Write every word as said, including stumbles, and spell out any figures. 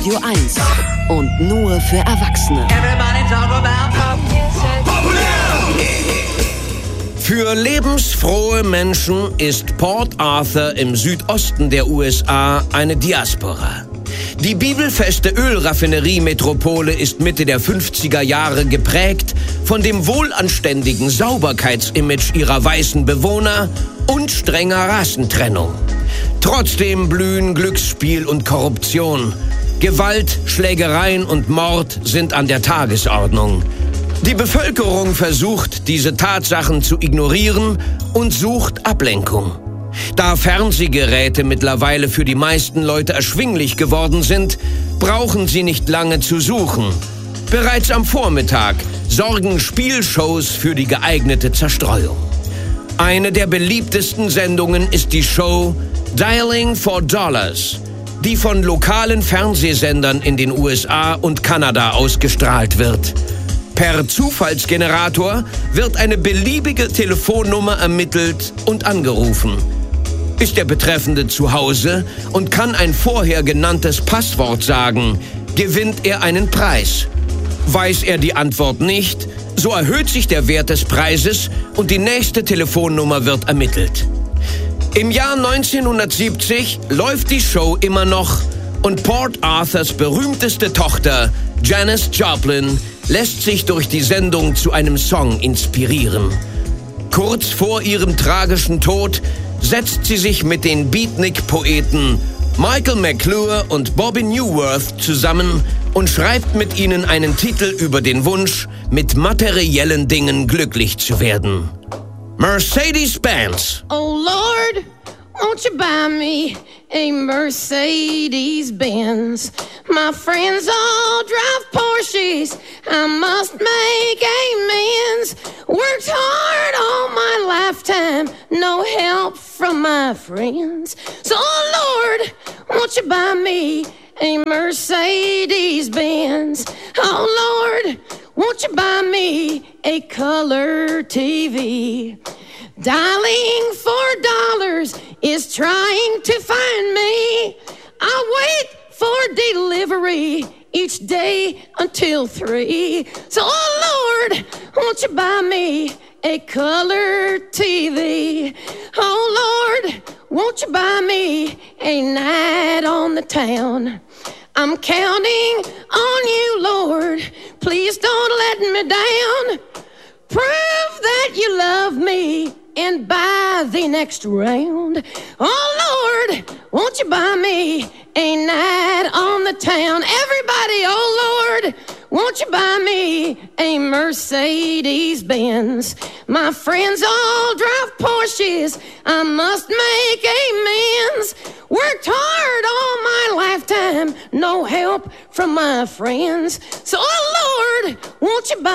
Radio eins und nur für Erwachsene. Für lebensfrohe Menschen ist Port Arthur im Südosten der U S A eine Diaspora. Die bibelfeste Ölraffinerie-Metropole ist Mitte der fünfziger Jahre geprägt von dem wohlanständigen Sauberkeitsimage ihrer weißen Bewohner und strenger Rassentrennung. Trotzdem blühen Glücksspiel und Korruption. Gewalt, Schlägereien und Mord sind an der Tagesordnung. Die Bevölkerung versucht, diese Tatsachen zu ignorieren und sucht Ablenkung. Da Fernsehgeräte mittlerweile für die meisten Leute erschwinglich geworden sind, brauchen sie nicht lange zu suchen. Bereits am Vormittag sorgen Spielshows für die geeignete Zerstreuung. Eine der beliebtesten Sendungen ist die Show Dialing for Dollars, die von lokalen Fernsehsendern in den U S A und Kanada ausgestrahlt wird. Per Zufallsgenerator wird eine beliebige Telefonnummer ermittelt und angerufen. Ist der Betreffende zu Hause und kann ein vorher genanntes Passwort sagen, gewinnt er einen Preis. Weiß er die Antwort nicht, so erhöht sich der Wert des Preises und die nächste Telefonnummer wird ermittelt. Im Jahr neunzehnhundertsiebzig läuft die Show immer noch und Port Arthurs berühmteste Tochter, Janis Joplin, lässt sich durch die Sendung zu einem Song inspirieren. Kurz vor ihrem tragischen Tod setzt sie sich mit den Beatnik-Poeten Michael McClure und Bobby Newworth zusammen und schreibt mit ihnen einen Titel über den Wunsch, mit materiellen Dingen glücklich zu werden. Mercedes-Benz. Oh Lord, won't you buy me a Mercedes-Benz? My friends all drive Porsches, I must make amends. Worked hard all my lifetime, no help from my friends. So oh Lord, won't you buy me a Mercedes-Benz? Oh Lord, won't you buy me a color T V? Dialing for dollars is trying to find me. I wait for delivery each day until three. So, oh Lord, won't you buy me a color T V? Oh Lord, won't you buy me a night on the town? I'm counting on you, Lord. Please don't let me down. Prove that you love me and buy the next round. Oh Lord, won't you buy me a night on the town? Everybody, oh Lord, won't you buy me a Mercedes-Benz? My friends all drive Porsches, I must make amends. Worked hard all my lifetime, no help from my friends. So oh Lord, won't you buy